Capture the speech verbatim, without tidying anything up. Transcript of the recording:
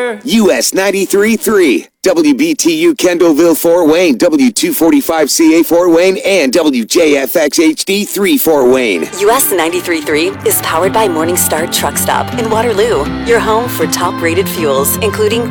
weather. U S ninety-three point three, W B T U Kendallville Fort Wayne, W two forty-five C A Fort Wayne, and W J F X H D three Fort Wayne. U S ninety-three point three is powered by Morningstar Truck Stop in Waterloo, your home for top-rated fuels, including